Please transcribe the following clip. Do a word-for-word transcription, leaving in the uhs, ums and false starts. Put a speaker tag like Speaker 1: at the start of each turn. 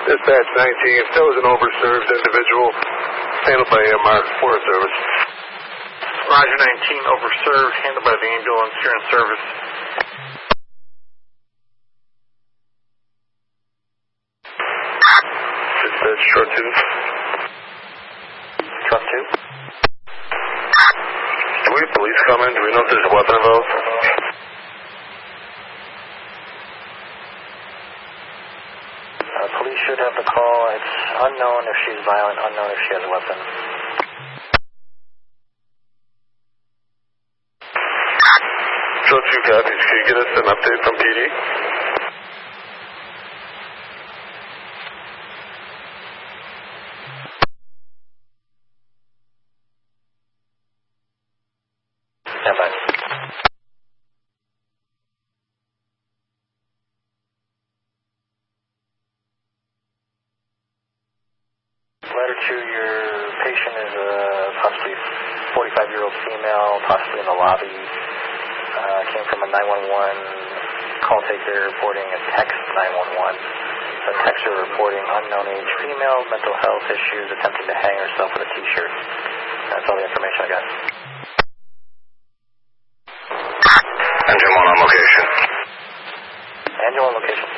Speaker 1: Dispatch nineteen, that was an overserved individual handled by A M R Forest Service.
Speaker 2: Roger nineteen, overserved, handled by the ambulance here in service.
Speaker 1: Dispatch short two.
Speaker 2: Truck two.
Speaker 1: Do we have police coming? Do we know if there's a weapon involved?
Speaker 2: Uh, police should have the call. It's unknown if she's violent, unknown if she has a weapon.
Speaker 1: Short two copies. Can you get us an update from P D?
Speaker 2: Stand by. Letter to your patient is a possibly forty-five-year-old female, possibly in the lobby. Uh, came from a nine one one call taker reporting a text nine one one. A texter reporting unknown age female, mental health issues, attempting to hang herself with a t-shirt. That's all the information I got.
Speaker 1: Engine one on location.
Speaker 2: Engine one location.